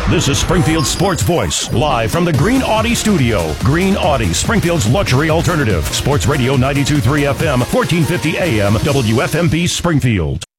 This is Springfield's Sports Voice, live from the Green Audi studio. Green Audi, Springfield's luxury alternative. Sports Radio 92.3 FM, 1450 AM, WFMB Springfield.